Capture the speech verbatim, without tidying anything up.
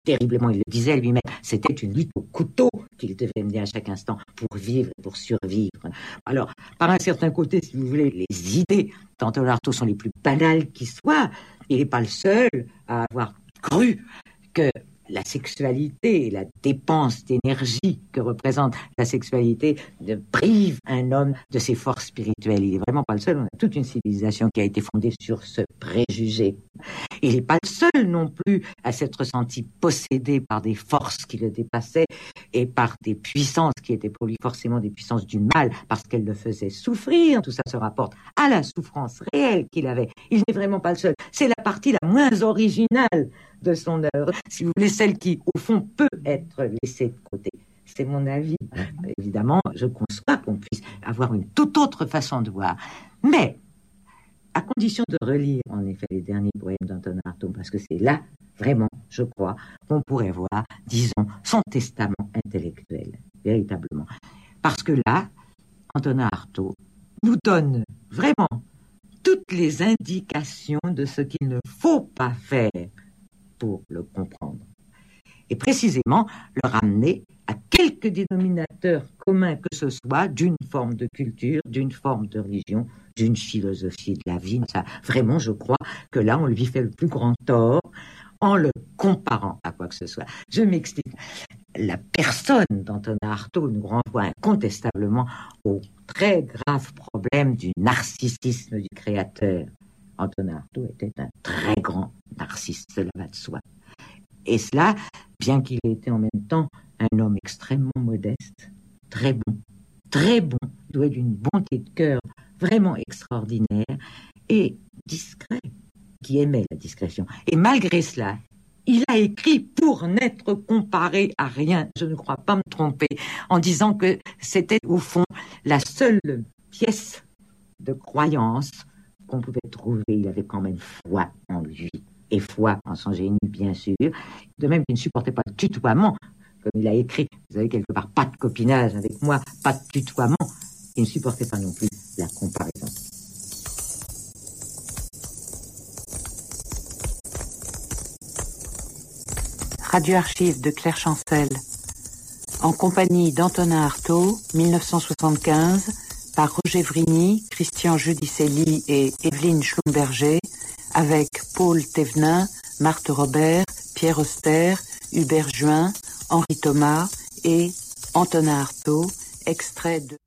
terriblement, il le disait lui-même, c'était une lutte au couteau qu'il devait mener à chaque instant pour vivre et pour survivre. Alors, par un certain côté, si vous voulez, les idées d'Antonin Artaud sont les plus banales qui soient. Il n'est pas le seul à avoir cru que la sexualité, la dépense d'énergie que représente la sexualité prive un homme de ses forces spirituelles. Il n'est vraiment pas le seul. On a toute une civilisation qui a été fondée sur ce préjugé. Il n'est pas le seul non plus à s'être senti possédé par des forces qui le dépassaient et par des puissances qui étaient pour lui forcément des puissances du mal parce qu'elles le faisaient souffrir. Tout ça se rapporte à la souffrance réelle qu'il avait. Il n'est vraiment pas le seul. C'est la partie la moins originale de son œuvre, si vous voulez, celle qui, au fond, peut être laissée de côté. C'est mon avis. Évidemment, je conçois qu'on puisse avoir une toute autre façon de voir. Mais, à condition de relire, en effet, les derniers poèmes d'Antonin Artaud, parce que c'est là, vraiment, je crois, qu'on pourrait voir, disons, son testament intellectuel, véritablement. Parce que là, Antonin Artaud nous donne vraiment toutes les indications de ce qu'il ne faut pas faire pour le comprendre. Et précisément, le ramener à quelque dénominateur commun que ce soit d'une forme de culture, d'une forme de religion, d'une philosophie de la vie. Ça, vraiment, je crois que là, on lui fait le plus grand tort en le comparant à quoi que ce soit. Je m'explique. La personne d'Antonin Artaud nous renvoie incontestablement au très grave problème du narcissisme du créateur. Antonin Artaud était un très grand narcisse, cela va de soi. Et cela, bien qu'il ait été en même temps un homme extrêmement modeste, très bon, très bon, doué d'une bonté de cœur vraiment extraordinaire et discret, qui aimait la discrétion. Et malgré cela, il a écrit pour n'être comparé à rien, je ne crois pas me tromper, en disant que c'était au fond la seule pièce de croyance qu'on pouvait trouver. Il avait quand même foi en lui, et foi en son génie, bien sûr. De même qu'il ne supportait pas le tutoiement, comme il a écrit, vous avez quelque part, pas de copinage avec moi, pas de tutoiement. Il ne supportait pas non plus la comparaison. Radio Archives de Claire Chancel, en compagnie d'Antonin Artaud, mille neuf cent soixante-quinze, par Roger Vrigny, Christian Judicelli et Evelyne Schlumberger, avec Paul Thévenin, Marthe Robert, Pierre Auster, Hubert Juin, Henri Thomas et Antonin Artaud, extrait de